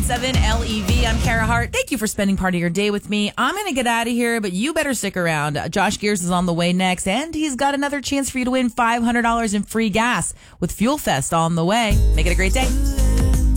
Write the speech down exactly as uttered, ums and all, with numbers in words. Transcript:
point seven L E V. I'm Kara Hart. Thank you for spending part of your day with me. I'm going to get out of here, but you better stick around. Josh Gears is on the way next, and he's got another chance for you to win five hundred dollars in free gas with Fuel Fest on the way. Make it a great day.